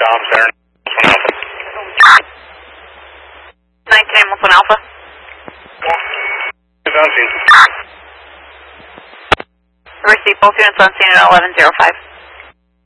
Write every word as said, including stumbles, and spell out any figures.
Dom Center, one Alpha. nineteen one Alpha. It's on scene. Receive both units on scene at eleven oh five.